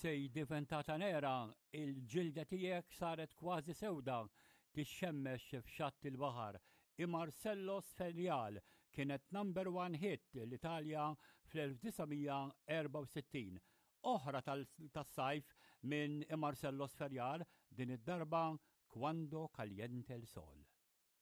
sej diventata nera, il-ġilda tiegħek saret kważi sewda, tixxemmex f'xatt il-baħar. Marcello Sferial kienet #1 hit l-Italja fl-1964. Oħra tas-sajf minn Marcello Sferial din id-darba Quando Caliente il Sol.